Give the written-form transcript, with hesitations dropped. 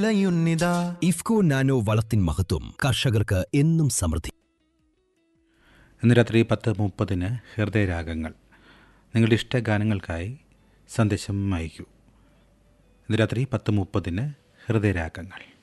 IFFCO nano വളത്തിൻ മഹത്വം കർഷകർക്ക് എന്നും സമൃദ്ധി. ഇന്ന് രാത്രി 10:30 ഹൃദയരാഗങ്ങൾ. നിങ്ങളുടെ ഇഷ്ടഗാനങ്ങൾക്കായി സന്ദേശം അയക്കൂ. ഇന്ന് രാത്രി 10:30 ഹൃദയരാഗങ്ങൾ.